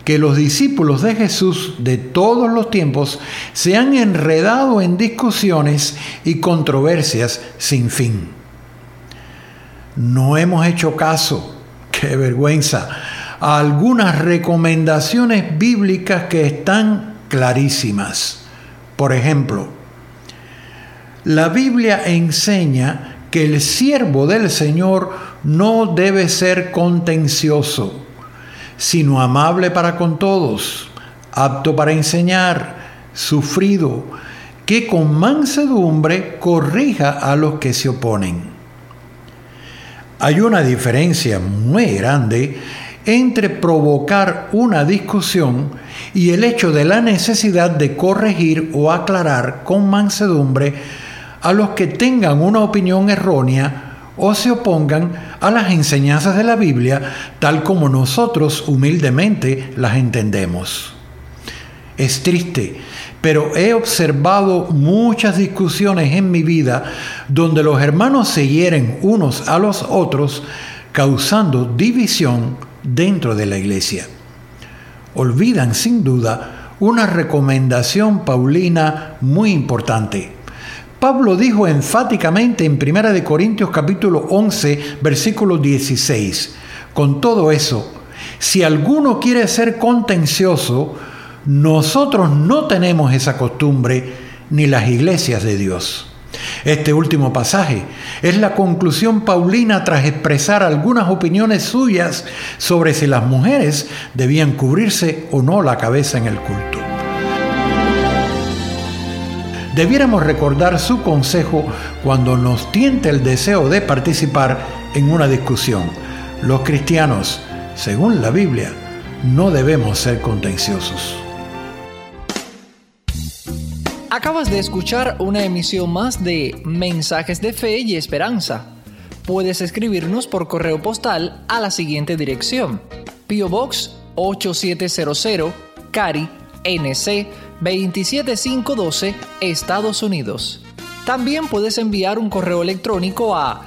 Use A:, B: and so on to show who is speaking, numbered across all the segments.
A: que los discípulos de Jesús de todos los tiempos se han enredado en discusiones y controversias sin fin. No hemos hecho caso, qué vergüenza, a algunas recomendaciones bíblicas que están clarísimas. Por ejemplo, la Biblia enseña que el siervo del Señor no debe ser contencioso, sino amable para con todos, apto para enseñar, sufrido, que con mansedumbre corrija a los que se oponen. Hay una diferencia muy grande entre provocar una discusión y el hecho de la necesidad de corregir o aclarar con mansedumbre a los que tengan una opinión errónea o se opongan a las enseñanzas de la Biblia tal como nosotros humildemente las entendemos. Es triste, pero he observado muchas discusiones en mi vida donde los hermanos se hieren unos a los otros, causando división dentro de la iglesia. Olvidan sin duda una recomendación paulina muy importante. Pablo dijo enfáticamente en 1 Corintios capítulo 11, versículo 16, con todo eso, si alguno quiere ser contencioso, nosotros no tenemos esa costumbre ni las iglesias de Dios. Este último pasaje es la conclusión paulina tras expresar algunas opiniones suyas sobre si las mujeres debían cubrirse o no la cabeza en el culto. Debiéramos recordar su consejo cuando nos tiente el deseo de participar en una discusión. Los cristianos, según la Biblia, no debemos ser contenciosos.
B: Acabas de escuchar una emisión más de Mensajes de Fe y Esperanza. Puedes escribirnos por correo postal a la siguiente dirección: P.O. Box 8700, Cary, NC 27512, Estados Unidos. También puedes enviar un correo electrónico a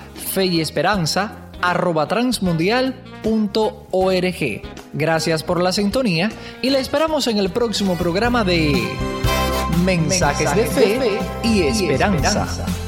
B: feyesperanza@transmundial.org. Gracias por la sintonía y la esperamos en el próximo programa de Mensajes de Fe y Esperanza.